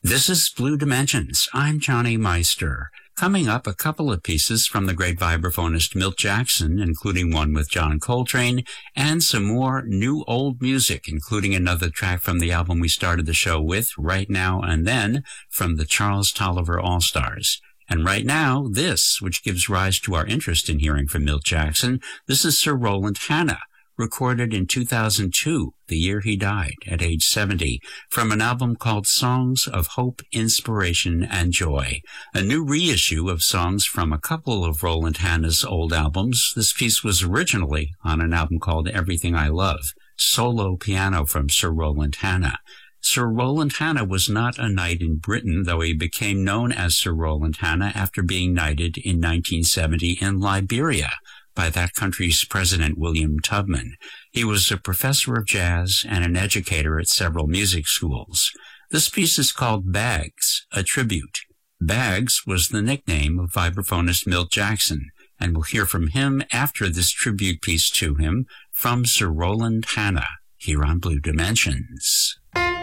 This is Blue Dimensions. I'm Johnny Meister. Coming up, a couple of pieces from the great vibraphonist Milt Jackson, including one with John Coltrane, and some more new old music, including another track from the album we started the show with, Right Now and Then, from the Charles Tolliver All-Stars. And right now, this, which gives rise to our interest in hearing from Milt Jackson, this is Sir Roland Hanna, recorded in 2002, the year he died at age 70, from an album called Songs of Hope, Inspiration, and Joy, a new reissue of songs from a couple of Roland Hanna's old albums. This piece was originally on an album called Everything I Love, solo piano from Sir Roland Hanna. Sir Roland Hanna was not a knight in Britain, though he became known as Sir Roland Hanna after being knighted in 1970 in Liberia by that country's President William Tubman. He was a professor of jazz and an educator at several music schools. This piece is called Bags, a tribute. Bags was the nickname of vibraphonist Milt Jackson, and we'll hear from him after this tribute piece to him from Sir Roland Hanna here on Blue Dimensions.